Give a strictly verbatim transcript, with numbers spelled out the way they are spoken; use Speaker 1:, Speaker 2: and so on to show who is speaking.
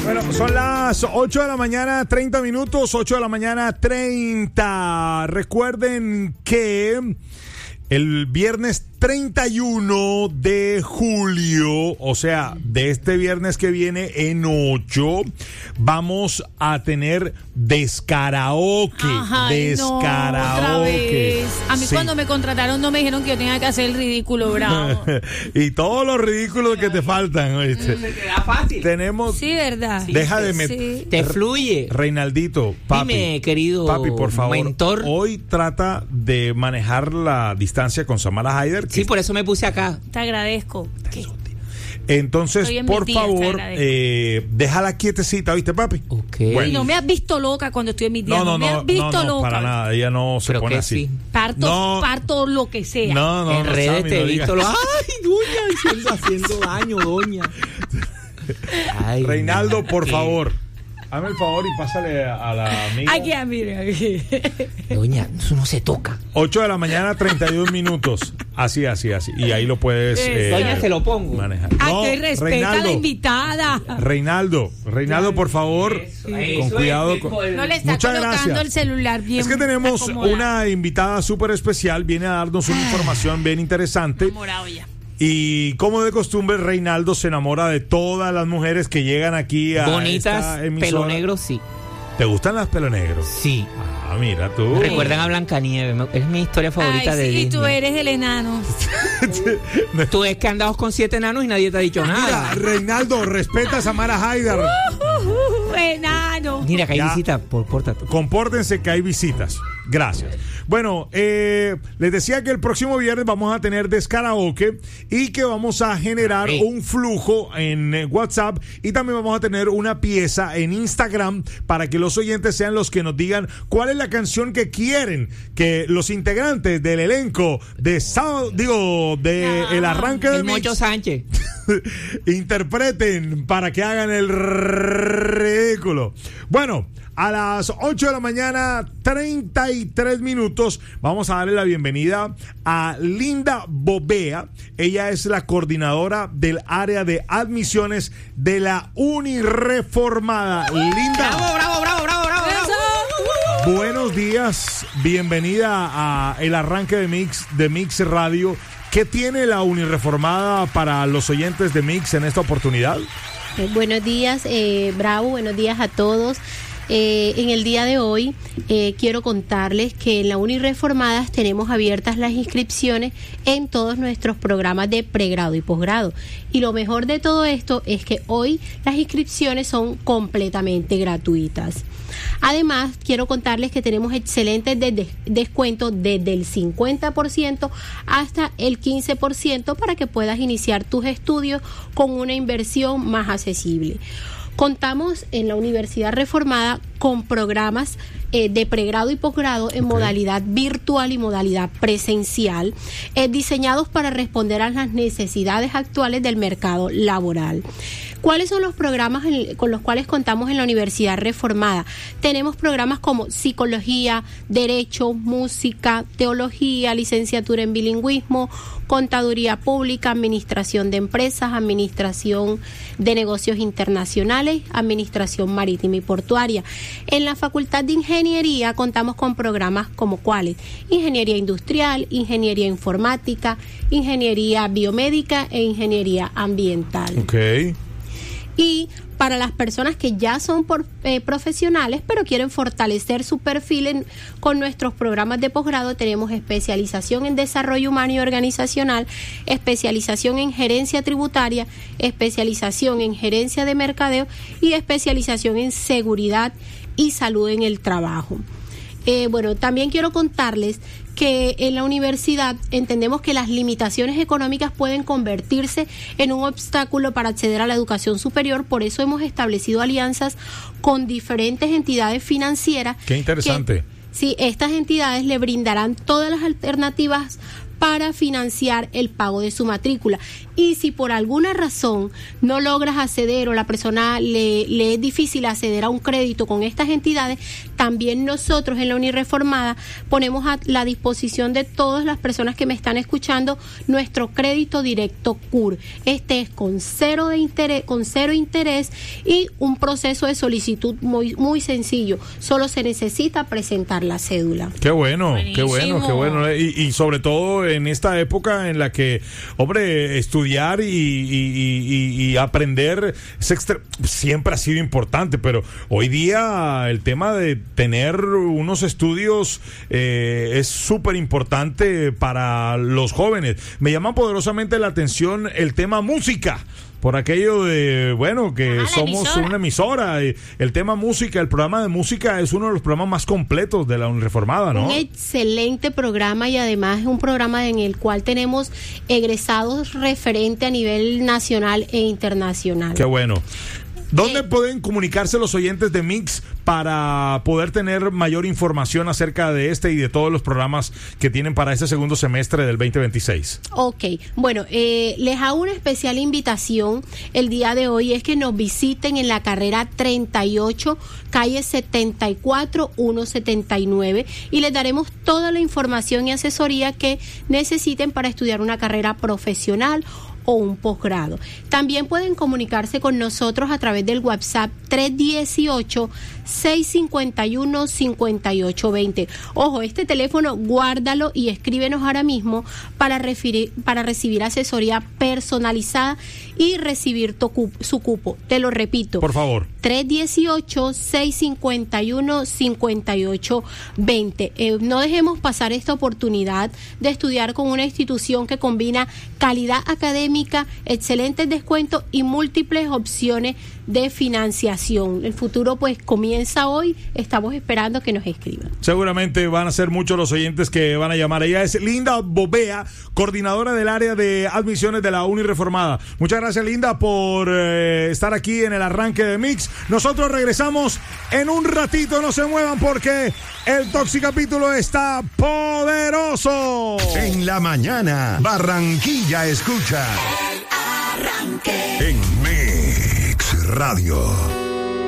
Speaker 1: Bueno, son las ocho de la mañana, treinta minutos, ocho de la mañana, treinta. Recuerden que el viernes treinta y uno de julio, o sea, de este viernes que viene en ocho, vamos a tener descaraoke.
Speaker 2: Ay,
Speaker 1: descaraoke.
Speaker 2: No, a mí sí. Cuando me contrataron no me dijeron que yo tenía que hacer el ridículo, bravo.
Speaker 1: Y todos los ridículos que te faltan, ¿oíste?
Speaker 3: Se te da fácil.
Speaker 1: Tenemos.
Speaker 2: Sí, verdad.
Speaker 1: Deja de meter.
Speaker 2: Sí.
Speaker 3: Te fluye.
Speaker 1: Reinaldito, papi.
Speaker 3: Dime, querido
Speaker 1: papi, por favor.
Speaker 3: mentor.
Speaker 1: Hoy trata de manejar la distancia con Samara Haider.
Speaker 3: Sí, por eso me puse acá.
Speaker 2: Te agradezco. ¿Qué?
Speaker 1: Entonces, por
Speaker 2: días,
Speaker 1: favor, eh, déjala quietecita, ¿viste, papi?
Speaker 3: Ok.
Speaker 2: Bueno. No me has visto loca cuando estoy en mis días.
Speaker 1: No, no,
Speaker 2: no, me
Speaker 1: no,
Speaker 2: has visto
Speaker 1: no, no,
Speaker 2: loca.
Speaker 1: para nada. Ella no se
Speaker 3: Pero
Speaker 1: pone
Speaker 3: que
Speaker 1: así.
Speaker 3: sí.
Speaker 2: Parto,
Speaker 1: No.
Speaker 2: parto lo que sea.
Speaker 1: No, no,
Speaker 3: En
Speaker 1: no,
Speaker 3: redes
Speaker 1: Sammy,
Speaker 3: te
Speaker 1: no
Speaker 3: he
Speaker 1: digas.
Speaker 3: visto. Lo... Ay, doña, haciendo, haciendo daño, doña. Ay,
Speaker 1: Reinaldo, por
Speaker 3: ¿qué?
Speaker 1: favor, hazme el favor y pásale a la amiga.
Speaker 2: Aquí, mire.
Speaker 3: Doña, eso no se toca.
Speaker 1: ocho de la mañana, treinta y dos minutos. Así, así, así. Y ahí lo puedes eh,
Speaker 3: Doña, se lo pongo.
Speaker 1: manejar.
Speaker 2: Aquí respeta a la invitada.
Speaker 1: Reinaldo, Reinaldo, por favor,
Speaker 3: Eso,
Speaker 1: con
Speaker 3: eso
Speaker 1: cuidado.
Speaker 3: es,
Speaker 1: con-
Speaker 2: No le está
Speaker 1: Muchas
Speaker 2: colocando
Speaker 1: gracias.
Speaker 2: el celular bien.
Speaker 1: Es que tenemos
Speaker 2: acomodado.
Speaker 1: una invitada súper especial, viene a darnos una información bien interesante.
Speaker 2: Enamorado ya.
Speaker 1: Y como de costumbre, Reinaldo se enamora de todas las mujeres que llegan aquí a
Speaker 3: Bonitas,
Speaker 1: esta emisora.
Speaker 3: pelo negro, sí.
Speaker 1: ¿Te gustan las pelo negros?
Speaker 3: Sí.
Speaker 1: Ah, mira tú.
Speaker 3: Me recuerdan a Blancanieves. me- Es mi historia favorita
Speaker 2: Ay,
Speaker 3: de
Speaker 2: sí, y
Speaker 3: Disney.
Speaker 2: tú eres el enano.
Speaker 3: Tú es que andas con siete enanos y nadie te ha dicho
Speaker 1: Mira,
Speaker 3: nada.
Speaker 1: Reinaldo, respeta a Samara Haider.
Speaker 2: Uh, enano.
Speaker 3: Mira, que hay
Speaker 1: Ya.
Speaker 3: visita, por, pórtate.
Speaker 1: Compórtense que hay visitas. Gracias. Bueno, eh, les decía que el próximo viernes vamos a tener Descaraoke y que vamos a generar
Speaker 3: Sí.
Speaker 1: un flujo en eh, WhatsApp y también vamos a tener una pieza en Instagram para que los oyentes sean los que nos digan cuál es la canción que quieren que los integrantes del elenco de sábado, digo, de
Speaker 2: Ah,
Speaker 1: el arranque del
Speaker 3: El Mocho
Speaker 1: mix
Speaker 3: Sánchez.
Speaker 1: interpreten para que hagan el ridículo. Bueno, a las ocho de la mañana, treinta y tres minutos, vamos a darle la bienvenida a Linda Bovea. Ella es la coordinadora del área de admisiones de la Unireformada. Linda,
Speaker 3: Bravo, bravo, bravo, bravo, bravo.
Speaker 2: Eso.
Speaker 1: buenos días. Bienvenida a el arranque de Mix, de Mix Radio. ¿Qué tiene la Unireformada para los oyentes de Mix en esta oportunidad?
Speaker 4: Eh, buenos días, eh, Bravo, buenos días a todos. Eh, en el día de hoy eh, quiero contarles que en la Unireformadas tenemos abiertas las inscripciones en todos nuestros programas de pregrado y posgrado. Y lo mejor de todo esto es que hoy las inscripciones son completamente gratuitas. Además, quiero contarles que tenemos excelentes de- de- descuentos desde el cincuenta por ciento hasta el quince por ciento para que puedas iniciar tus estudios con una inversión más accesible. Contamos en la Universidad Reformada con programas eh, de pregrado y posgrado en
Speaker 1: Ok.
Speaker 4: modalidad virtual y modalidad presencial, eh, diseñados para responder a las necesidades actuales del mercado laboral. ¿Cuáles son los programas en- con los cuales contamos en la Universidad Reformada? Tenemos programas como psicología, derecho, música, teología, licenciatura en bilingüismo, contaduría pública, administración de empresas, administración de negocios internacionales, administración marítima y portuaria. En la Facultad de Ingeniería contamos con programas como cuáles: ingeniería industrial, ingeniería informática, ingeniería biomédica e ingeniería ambiental.
Speaker 1: Ok.
Speaker 4: Y para las personas que ya son por, eh, profesionales, pero quieren fortalecer su perfil en- con nuestros programas de posgrado, tenemos especialización en desarrollo humano y organizacional, especialización en gerencia tributaria, especialización en gerencia de mercadeo y especialización en seguridad y salud en el trabajo. Eh, bueno, también quiero contarles que en la universidad entendemos que las limitaciones económicas pueden convertirse en un obstáculo para acceder a la educación superior, por eso hemos establecido alianzas con diferentes entidades financieras.
Speaker 1: Qué interesante.
Speaker 4: Que, sí, estas entidades le brindarán todas las alternativas para financiar el pago de su matrícula. Y si por alguna razón no logras acceder o la persona le, le es difícil acceder a un crédito con estas entidades, también nosotros en la Unireformada ponemos a la disposición de todas las personas que me están escuchando nuestro crédito directo C U R. Este es con cero de interés, con cero interés y un proceso de solicitud muy, muy sencillo. Solo se necesita presentar la cédula.
Speaker 1: Qué bueno,
Speaker 2: Buenísimo.
Speaker 1: qué bueno, qué bueno. Y, y sobre todo en esta época en la que, hombre, estudiar y, y, y, y aprender es extra, siempre ha sido importante, pero hoy día el tema de tener unos estudios eh, es súper importante para los jóvenes. Me llama poderosamente la atención el tema música. Por aquello de, bueno, que
Speaker 2: Ah,
Speaker 1: somos
Speaker 2: emisora.
Speaker 1: una emisora. Y el tema música, el programa de música es uno de los programas más completos de la Unireformada, ¿no?
Speaker 4: Un excelente programa y además es un programa en el cual tenemos egresados referente a nivel nacional e internacional.
Speaker 1: Qué bueno. ¿Dónde
Speaker 4: Eh,
Speaker 1: pueden comunicarse los oyentes de Mix para poder tener mayor información acerca de este y de todos los programas que tienen para este segundo semestre del veinte veintiséis?
Speaker 4: Ok, bueno, eh, les hago una especial invitación el día de hoy, es que nos visiten en la carrera treinta y ocho, calle setenta y cuatro, ciento setenta y nueve, y les daremos toda la información y asesoría que necesiten para estudiar una carrera profesional o un posgrado. También pueden comunicarse con nosotros a través del WhatsApp tres uno ocho, seis cinco uno, cinco ocho dos cero. Ojo, este teléfono guárdalo y escríbenos ahora mismo para, referir, para recibir asesoría personalizada y recibir tu cupo, su cupo. Te lo repito.
Speaker 1: Por favor.
Speaker 4: tres uno ocho, seis cinco uno, cinco ocho dos cero. Eh, no dejemos pasar esta oportunidad de estudiar con una institución que combina calidad académica, excelentes descuentos y múltiples opciones de financiación. El futuro pues comienza hoy, estamos esperando que nos escriban.
Speaker 1: Seguramente van a ser muchos los oyentes que van a llamar. Ella es Linda Bovea, coordinadora del área de admisiones de la Unireformada. Muchas gracias, Linda, por eh, estar aquí en el arranque de Mix. Nosotros regresamos en un ratito, no se muevan porque el Toxicapítulo está poderoso.
Speaker 5: En la mañana, Barranquilla escucha.
Speaker 6: El arranque.
Speaker 5: En Mix Radio.